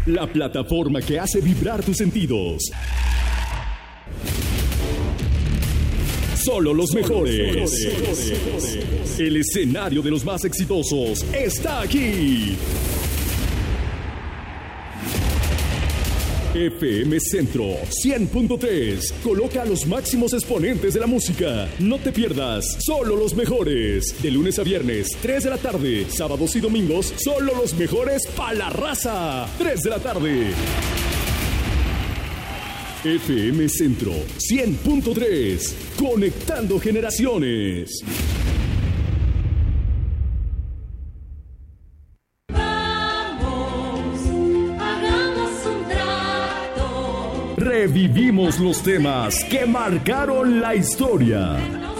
la plataforma que hace vibrar tus sentidos. Solo los mejores. El escenario de los más exitosos está aquí. FM Centro 100.3 coloca a los máximos exponentes de la música. No te pierdas Solo los Mejores. De lunes a viernes, 3 de la tarde. Sábados y domingos, Solo los Mejores pa' la raza. 3 de la tarde. FM Centro 100.3. Conectando generaciones. Revivimos los temas que marcaron la historia.